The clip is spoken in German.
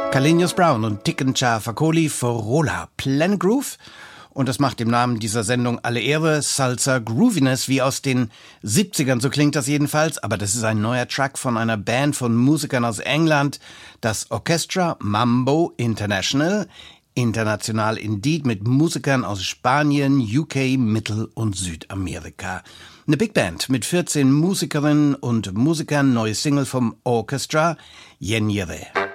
Kalenius Brown und Tikencha Fakoli Forola Planet Groove. Und das macht dem Namen dieser Sendung alle Ehre. Salsa Grooviness, wie aus den 70ern, so klingt das jedenfalls. Aber das ist ein neuer Track von einer Band von Musikern aus England. Das Orchestra Mambo International. International indeed, mit Musikern aus Spanien, UK, Mittel- und Südamerika. Eine Big Band mit 14 Musikerinnen und Musikern. Neue Single vom Orchestra, Yenjere.